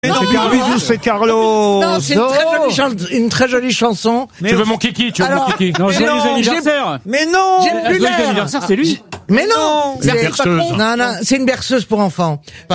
C'est Carlos, c'est Carlos. Non, c'est une très jolie chanson. Tu veux mon kiki, tu veux mon kiki. Non, joyeux non, anniversaire. Mais non, Joyeux anniversaire, c'est lui. Mais non, Berceuse. Non, c'est une berceuse pour enfants.